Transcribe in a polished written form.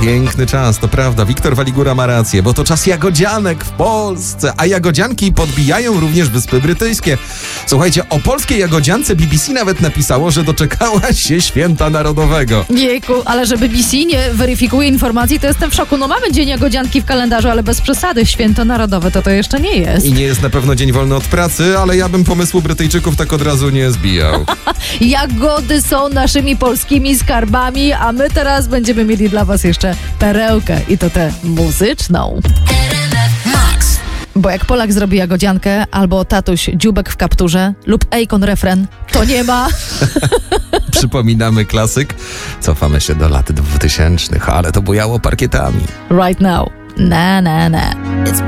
piękny czas, to prawda. Wiktor Waligura ma rację, bo to czas jagodzianek w Polsce, a jagodzianki podbijają również Wyspy Brytyjskie. Słuchajcie, o polskiej jagodziance BBC nawet napisało, że doczekała się Święta Narodowego. Jejku, ale że BBC nie weryfikuje informacji, to jestem w szoku. No mamy Dzień Jagodzianki w kalendarzu, ale bez przesady. Święto Narodowe to jeszcze nie jest. I nie jest na pewno dzień wolny od pracy, ale ja bym pomysłu Brytyjczyków tak od razu nie zbijał. Jagody są naszymi polskimi skarbami, a my teraz będziemy mieli dla was jeszcze perełkę i to tę muzyczną. Bo jak Polak zrobi jagodziankę, albo tatuś dziubek w kapturze, lub Akon refren, to nie ma. Przypominamy klasyk. Cofamy się do lat 2000, ale to bujało parkietami. Right now. Na, na, na.